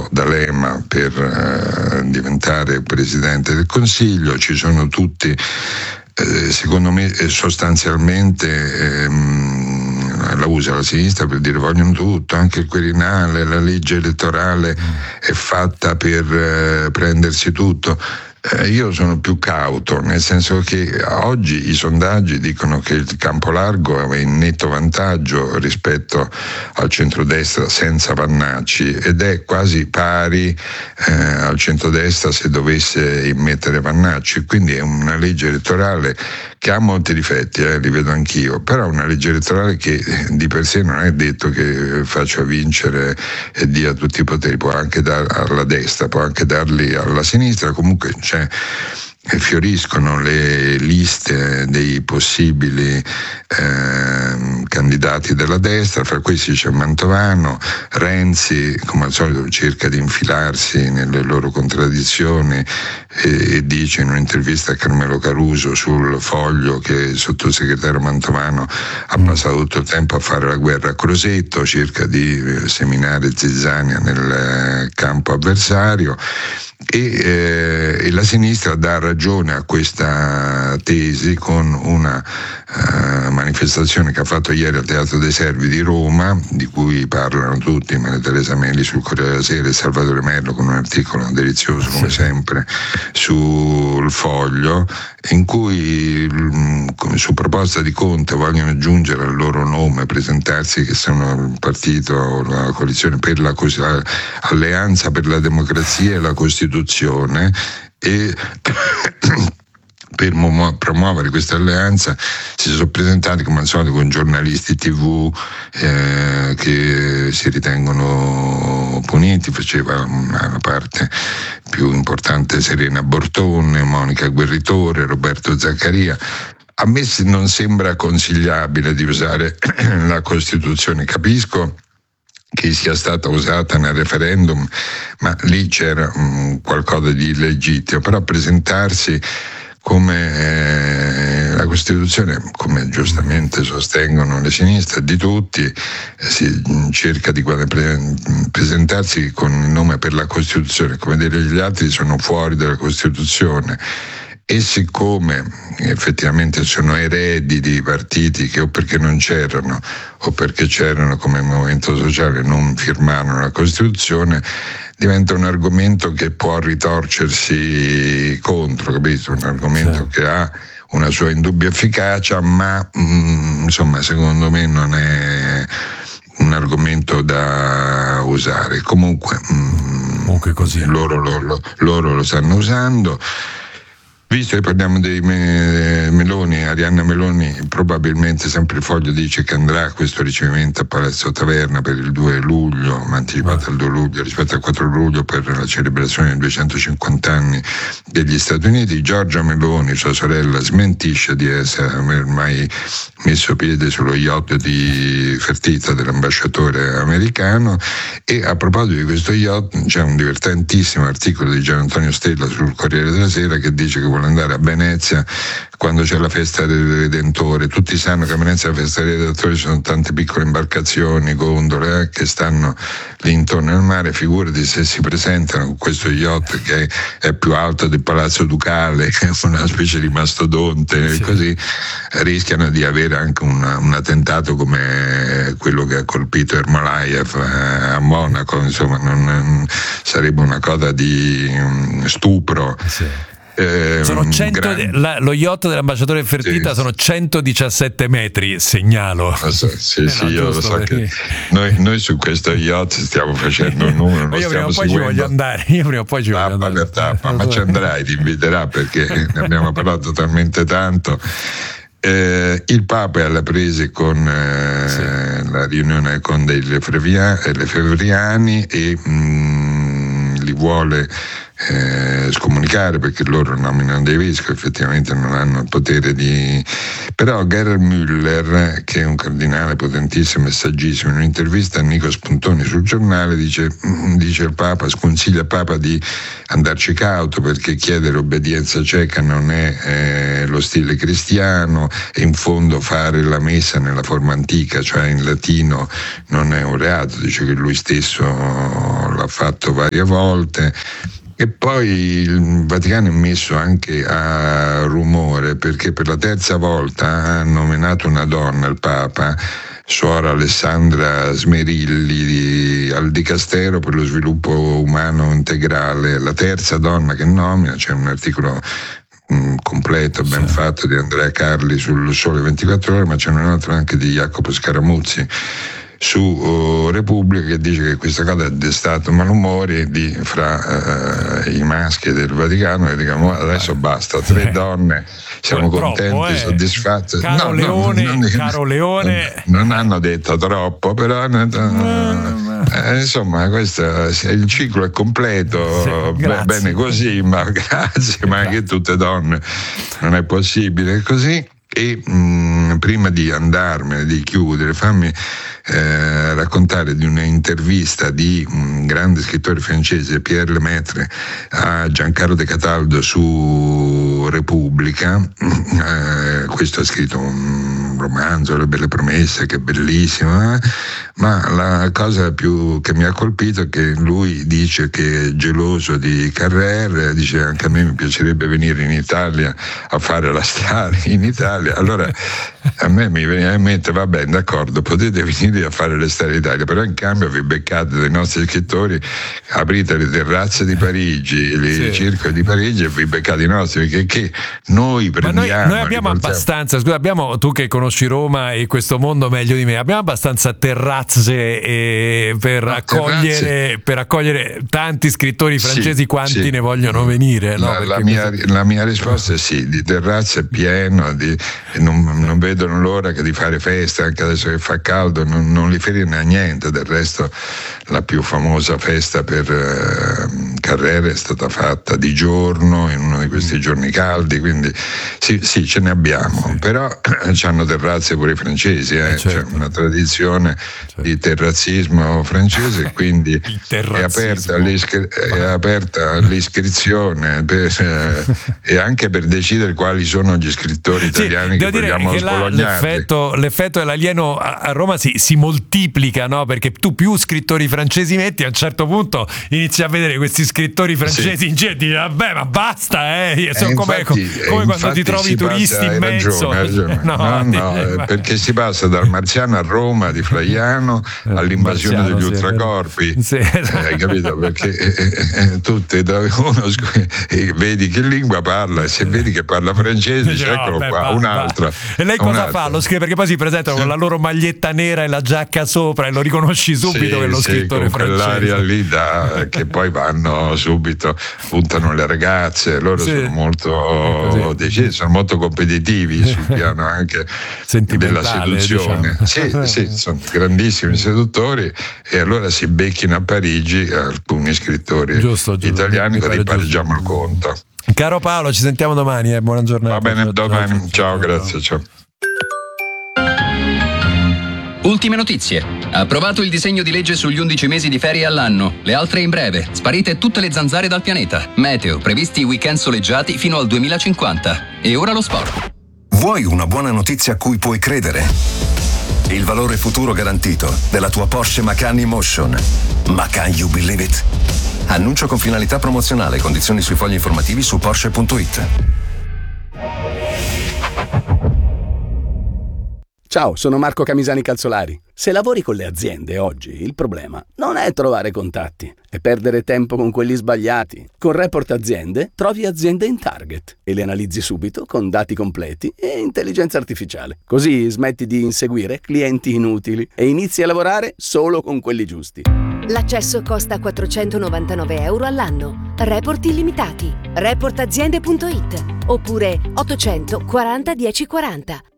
D'Alema per diventare Presidente del Consiglio. Ci sono tutti, secondo me, sostanzialmente la usa la sinistra per dire vogliono tutto, anche il Quirinale, la legge elettorale è fatta per prendersi tutto. Io sono più cauto, nel senso che oggi i sondaggi dicono che il campo largo è in netto vantaggio rispetto al centrodestra senza Vannacci, ed è quasi pari al centrodestra se dovesse immettere Vannacci. Quindi è una legge elettorale che ha molti difetti, li vedo anch'io, però una legge elettorale che di per sé non è detto che faccia vincere e dia tutti i poteri, può anche darli alla destra, può anche darli alla sinistra. Comunque fioriscono le liste dei possibili candidati della destra, fra questi c'è Mantovano. Renzi, come al solito, cerca di infilarsi nelle loro contraddizioni e dice in un'intervista a Carmelo Caruso sul Foglio che il sottosegretario Mantovano ha passato tutto il tempo a fare la guerra a Crosetto, cerca di seminare zizzania nel campo avversario. E la sinistra dà ragione a questa tesi con una manifestazione che ha fatto ieri al Teatro dei Servi di Roma, di cui parlano tutti, Maria Teresa Meli sul Corriere della Sera e Salvatore Merlo con un articolo delizioso come sempre sul Foglio, in cui su proposta di Conte vogliono aggiungere al loro nome, presentarsi che sono il partito, la coalizione per la Alleanza per la Democrazia e la Costituzione, e per promuovere questa alleanza si sono presentati come al solito con giornalisti TV che si ritengono puniti. Faceva una parte più importante Serena Bortone, Monica Guerritore, Roberto Zaccaria. A me non sembra consigliabile di usare la Costituzione, capisco che sia stata usata nel referendum, ma lì c'era qualcosa di illegittimo, però presentarsi come la Costituzione, come giustamente sostengono le sinistre, di tutti, si cerca di presentarsi con il nome per la Costituzione, come dire gli altri sono fuori dalla Costituzione. E siccome effettivamente sono eredi di partiti che o perché non c'erano o perché c'erano come il Movimento Sociale non firmarono la Costituzione, diventa un argomento che può ritorcersi contro, capito? Un argomento che ha una sua indubbia efficacia, ma insomma secondo me non è un argomento da usare. Comunque così. Loro lo stanno usando. Visto che parliamo dei Meloni, Arianna Meloni, probabilmente sempre il Foglio dice che andrà a questo ricevimento a Palazzo Taverna per il 2 luglio, ma anticipato al 2 luglio rispetto al 4 luglio per la celebrazione dei 250 anni degli Stati Uniti. Giorgia Meloni, sua sorella, smentisce di aver mai messo piede sullo yacht di Fertitta dell'ambasciatore americano. E a proposito di questo yacht c'è un divertentissimo articolo di Gian Antonio Stella sul Corriere della Sera che dice che vuole andare a Venezia quando c'è la festa del Redentore. Tutti sanno che a Venezia la festa del Redentore ci sono tante piccole imbarcazioni, gondole che stanno lì intorno al mare. Figurati se si presentano con questo yacht che è più alto del Palazzo Ducale, che è una specie di mastodonte, così rischiano di avere anche un attentato come quello che ha colpito Ermolaev a Monaco. Insomma, non sarebbe una cosa di stupro. Sono 100, lo yacht dell'ambasciatore Fertitta sono 117 metri, segnalo. Io lo so che noi su questo yacht stiamo facendo un numero. Io prima o poi ci voglio andare. Ma ci andrai, ti inviterà, perché ne abbiamo parlato talmente tanto. Il Papa è alle prese con la riunione con dei Lefebvriani e li vuole scomunicare, perché loro nominano dei vescovi, effettivamente non hanno il potere di... Però Gerhard Müller, che è un cardinale potentissimo e saggissimo, in un'intervista a Nico Spuntoni sul Giornale dice il Papa, sconsiglia il Papa di andarci cauto, perché chiedere obbedienza cieca non è lo stile cristiano, e in fondo fare la messa nella forma antica, cioè in latino, non è un reato. Dice che lui stesso l'ha fatto varie volte. E poi il Vaticano è messo anche a rumore, perché per la terza volta ha nominato una donna, il Papa, Suora Alessandra Smerilli, al Dicastero per lo sviluppo umano integrale. La terza donna che nomina, c'è un articolo completo, ben fatto, di Andrea Carli sul Sole 24 Ore, ma c'è un altro anche di Jacopo Scaramuzzi su Repubblica, che dice che questa cosa ha destato malumori fra i maschi del Vaticano, e diciamo adesso basta, 3 donne, siamo contenti, soddisfatti. Caro Leone, non hanno detto troppo, però insomma questo, il ciclo è completo, bene così, ma grazie, ma anche tutte donne, non è possibile così. E prima di andarmene, di chiudere, fammi raccontare di un'intervista di un grande scrittore francese, Pierre Lemaitre, a Giancarlo De Cataldo su Repubblica. Questo ha scritto un romanzo, Le belle promesse, che è bellissimo, ma la cosa più che mi ha colpito è che lui dice che è geloso di Carrère, dice anche a me mi piacerebbe venire in Italia a fare la star in Italia. Allora a me mi veniva in mente, va bene, d'accordo, potete venire a fare le star in Italia, però in cambio vi beccate dei nostri scrittori, aprite le terrazze di Parigi, il circo di Parigi, e vi beccate i nostri, perché noi prendiamo... Noi abbiamo abbastanza, scusa, tu che conosci Roma e questo mondo meglio di me, abbiamo abbastanza terrazze per accogliere tanti scrittori francesi, quanti ne vogliono venire, no? La mia risposta è sì, di terrazze è pieno, non vedono l'ora che di fare festa, anche adesso che fa caldo, non li frena niente. Del resto la più famosa festa per Carrère è stata fatta di giorno, in uno di questi giorni caldi, quindi sì, ce ne abbiamo, però c'hanno terrazze pure i francesi, c'è una tradizione di terrazzismo francese, quindi è aperta l'iscrizione e anche per decidere quali sono gli scrittori italiani che vogliamo sbolognare. L'effetto dell'alieno a Roma si moltiplica, no? Perché tu più scrittori francesi metti, a un certo punto inizi a vedere questi scrittori francesi in giro e dici vabbè, ma basta, sono come quando ti trovi i turisti in mezzo. No, perché si passa dal Marziano a Roma di Flaiano all'invasione degli ultracorpi, hai capito? Perché tu te trovi uno e vedi che lingua parla, e se vedi che parla francese dici eccolo qua, un'altra. E lei cosa fa? Lo scrive, perché poi si presentano con la loro maglietta nera e la giacca sopra e lo riconosci subito che è lo scrittore con francese. Quell'aria lì che poi vanno subito, puntano le ragazze, loro sono molto decisi, sono molto competitivi sul piano anche della seduzione, diciamo. Sì, sono grandissimi seduttori, e allora si becchino a Parigi alcuni scrittori italiani, così pareggiamo il conto. Caro Paolo, ci sentiamo domani, buona giornata. Va bene, domani, ciao, grazie, ciao. Ultime notizie. Approvato il disegno di legge sugli 11 mesi di ferie all'anno. Le altre in breve. Sparite tutte le zanzare dal pianeta. Meteo. Previsti weekend soleggiati fino al 2050. E ora lo sport. Vuoi una buona notizia a cui puoi credere? Il valore futuro garantito della tua Porsche Macan E-Motion. Ma can you believe it? Annuncio con finalità promozionale. Condizioni sui fogli informativi su Porsche.it. Ciao, sono Marco Camisani Calzolari. Se lavori con le aziende oggi, il problema non è trovare contatti, è perdere tempo con quelli sbagliati. Con Report Aziende trovi aziende in target e le analizzi subito con dati completi e intelligenza artificiale. Così smetti di inseguire clienti inutili e inizi a lavorare solo con quelli giusti. L'accesso costa €499 all'anno. Report illimitati. Reportaziende.it oppure 840 1040.